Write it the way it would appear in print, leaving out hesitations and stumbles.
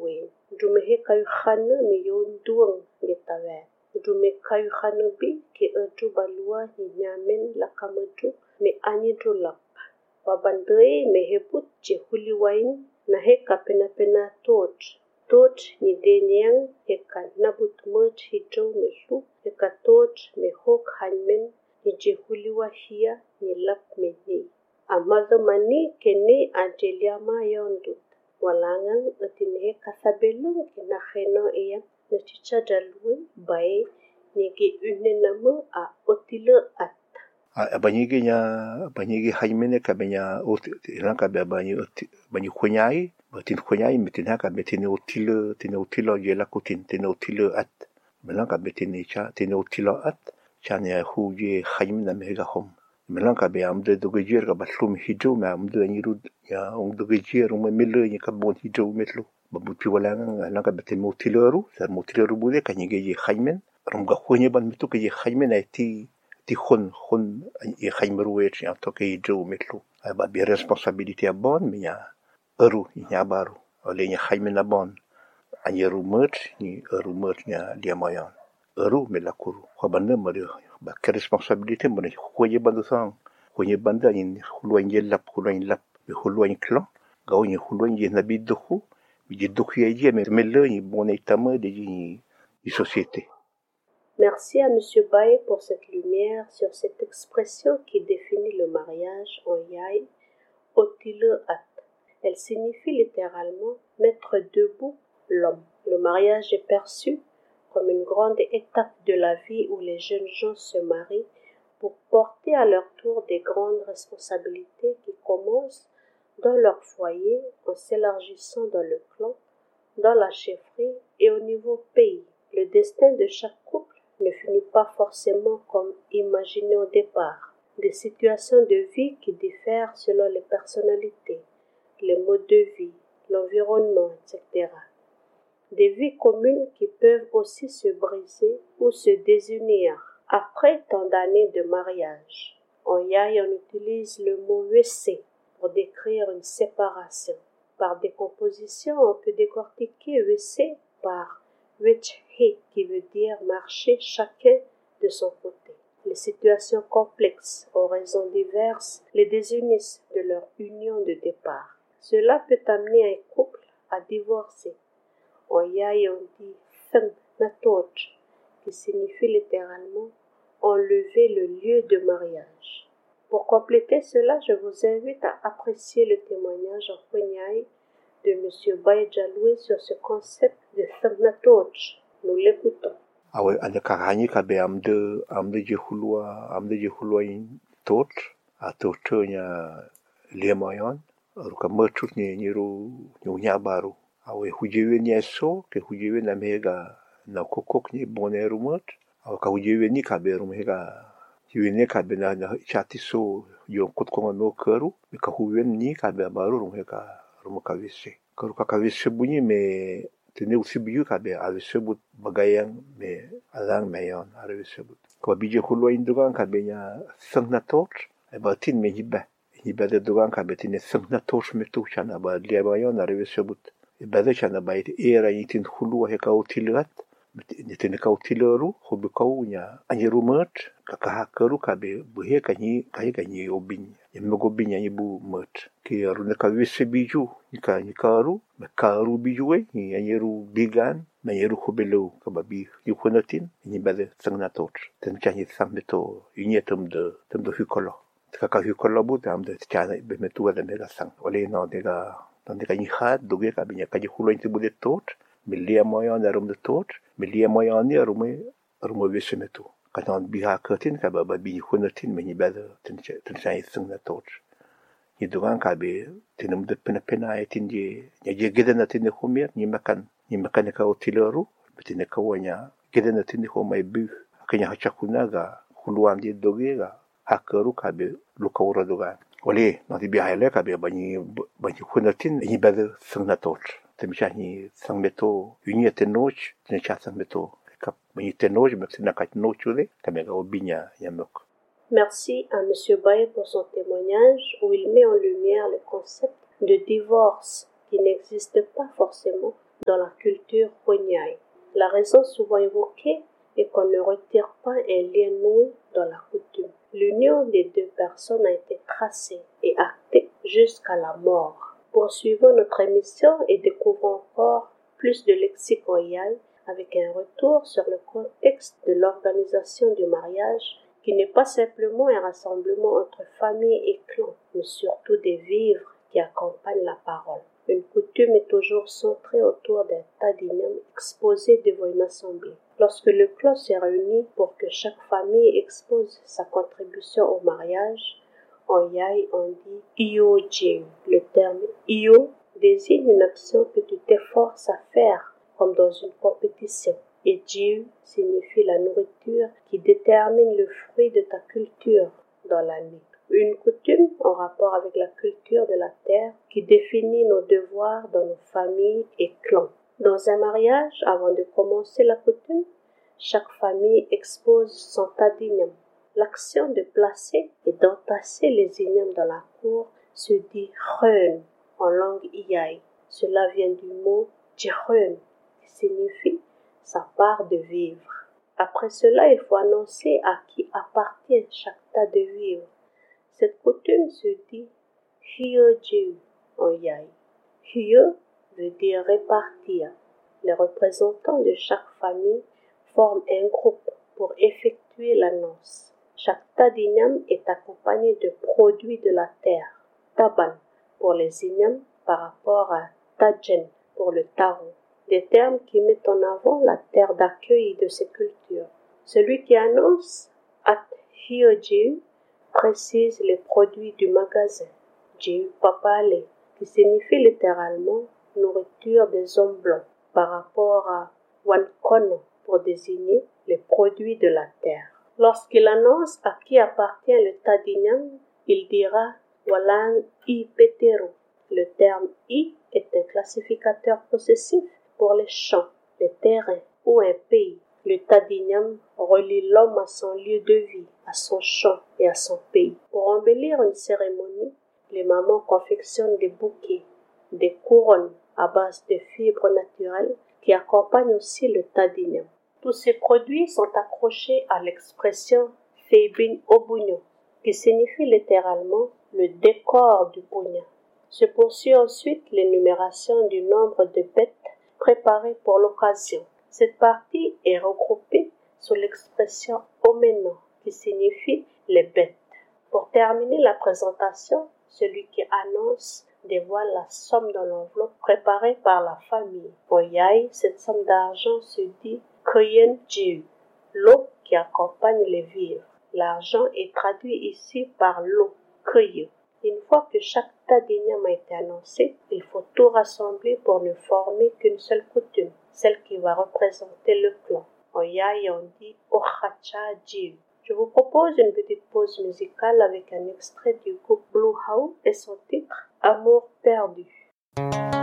wen. Drume he kayu khana me yon duang getawe. Drume kayu khana bi ke dru balua ni nyamen la kamadru me anidru lap. Wabandre me he put je huli wain na he kapena pena tot. Tot ni denyang he kan nabut mut hidro me lu he ka tot me hok hanmen ni je huli wa hia ni lap me ni. Amado mani kene Angelia yondut. Walangang utine kasabelung kina kheno iya na chicha dalui bae nigi unenama a otilo at. Banyigi haimene kabenya ranka be banyi khonyai batin khonyai mitin ka betin otilo yela kutin tin otilo at melanka betin cha tin otilo at chanya huje haimena mega hom melanka be amde dogejer ka batlum hijo ma amde niru ya dogejer ma mille ni ka bon hijo metlu babuti wala nga betin motileru sar motileru bude kanyige haimen rumga khonye ban mitu ke haimen ti khon ye khaimeru et ya to ke hijo metlu ba bi responsabilité bon minya eru nya baru ole nya haimen bon anyeru mut ni eru mut nya dia moyan eru melakuru khobande mari ba ke responsabilité mon khoye bandu sang khoye banda in khulwanye lap be khulwanye klan gawni khulwanye nabi dokhu bi dokhu ye mais ni bon état de société. Merci à M. Baye pour cette lumière sur cette expression qui définit le mariage en Yai, Otile At. Elle signifie littéralement mettre debout l'homme. Le mariage est perçu comme une grande étape de la vie où les jeunes gens se marient pour porter à leur tour des grandes responsabilités qui commencent dans leur foyer en s'élargissant dans le clan, dans la chefferie et au niveau pays. Le destin de chaque couple ne finit pas forcément comme imaginé au départ. Des situations de vie qui diffèrent selon les personnalités, les modes de vie, l'environnement, etc. Des vies communes qui peuvent aussi se briser ou se désunir après tant d'années de mariage. En Yai, on utilise le mot wese pour décrire une séparation. Par décomposition, on peut décortiquer wese par wechhe qui veut dire marcher chacun de son côté. Les situations complexes, aux raisons diverses, les désunissent de leur union de départ. Cela peut amener un couple à divorcer. En Yai, on dit feng natot, qui signifie littéralement enlever le lieu de mariage. Pour compléter cela, je vous invite à apprécier le témoignage en Khonyai de M. Baye Jaloué sur ce concept de feng natot. Nous l'écoutons. Awe ane karani ka be amde je hulwa in tot a nya lemoyon ruka merchut ni ru nya baru awe hujewe ni so ke hujewe na mega na kokok ni boneru mot awe ka hujewe ni ka be ru mega hujewe ni ka be na chati so yo kotko no keru ka hujewe ni ka be baru ru mega ru ka wisse ka wisse bunyi me tene usibiyu ka be ave sebut bagayan me alang mayon ave sebut ko bije khulwa indugan ka be nya sangna tot e batin me hiba de dugan ka be tine sangna tot me tu chana ba le mayon ave sebut e bada chana ba era yitin khulwa he ka utilat tene ka utiloru ho be ka unya anyerumat ka hakaru ka be buhe ka ni obin yemgo binya yibu mat ki aruna ka wisse biju ni karu me karu bijuwe ni anyeru bigan me yeru khobelo ka babi yukonatin ni bade sangna tot ten chani sambeto inyetum de hukolo ka hukolo bu tam de chana be metu de mega sang ole no de ga ni khat doge ka binya ka hulo inti bu de tot milia moyan arum de tot milia moyan ni arume wisse metu katan biha katin ka babi yukonatin me ni bade ten chani sangna tot ni dugan ka be tinum de pena etinje je gedana tin khumir ni makan ka utiloru bitine ka wanya gedana tin khumai bu kanya hachakuna ga khulwan di dogega hakaru ka be lukawra dugan wale no di biha ka be bani khunatin ni bade sangnatot temshani sangmeto unyete noch ne cha sangmeto ka bani tenoj metina ka nochude ka mega obinya yamok. Merci à M. Baye pour son témoignage où il met en lumière le concept de divorce qui n'existe pas forcément dans la culture Hunyai. La raison souvent évoquée est qu'on ne retire pas un lien noué dans la coutume. L'union des deux personnes a été tracée et actée jusqu'à la mort. Poursuivons notre émission et découvrons encore plus de lexique Hunyai avec un retour sur le contexte de l'organisation du mariage qui n'est pas simplement un rassemblement entre familles et clans, mais surtout des vivres qui accompagnent la parole. Une coutume est toujours centrée autour d'un tas d'igname exposé devant une assemblée. Lorsque le clan s'est réuni pour que chaque famille expose sa contribution au mariage, en Yai on dit Iyo Jiu. Le terme Iyo désigne une action que tu t'efforces à faire, comme dans une compétition. Et Jiu signifie la nourriture qui détermine le fruit de ta culture dans l'année. Une coutume en rapport avec la culture de la terre qui définit nos devoirs dans nos familles et clans. Dans un mariage, avant de commencer la coutume, chaque famille expose son tas d'igname. L'action de placer et d'entasser les ignames dans la cour se dit reun en langue Iai. Cela vient du mot jireun qui signifie sa part de vivre. Après cela, il faut annoncer à qui appartient chaque tas de vivres. Cette coutume se dit Hiojiu en Yai. Hio veut dire répartir. Les représentants de chaque famille forment un groupe pour effectuer l'annonce. Chaque tas d'igname est accompagné de produits de la terre. Taban pour les ignames par rapport à Tajen pour le taro. Des termes qui mettent en avant la terre d'accueil de ces cultures. Celui qui annonce At Hiojiu précise les produits du magasin. Jiu Papale, qui signifie littéralement nourriture des hommes blancs, par rapport à Wankono pour désigner les produits de la terre. Lorsqu'il annonce à qui appartient le tas d'igname, il dira Walang I Petero. Le terme I est un classificateur possessif pour les champs, les terrains ou un pays. Le tas d'igname relie l'homme à son lieu de vie, à son champ et à son pays. Pour embellir une cérémonie, les mamans confectionnent des bouquets, des couronnes à base de fibres naturelles qui accompagnent aussi le tas d'igname. Tous ces produits sont accrochés à l'expression Feibin Obunyo, qui signifie littéralement le décor du Bunya. Se poursuit ensuite l'énumération du nombre de bêtes préparées pour l'occasion. Cette partie est regroupée sous l'expression Omeno, qui signifie les bêtes. Pour terminer la présentation, celui qui annonce dévoile la somme dans l'enveloppe préparée par la famille. Au Yai, cette somme d'argent se dit Koyen Jiu, l'eau qui accompagne les vivres. L'argent est traduit ici par l'eau, Koye. Une fois que chaque tas d'igname a été annoncé, il faut tout rassembler pour ne former qu'une seule coutume, celle qui va représenter le clan. En Yai, on dit Ochacha Jiu. Je vous propose une petite pause musicale avec un extrait du groupe Blue How et son titre Amour perdu.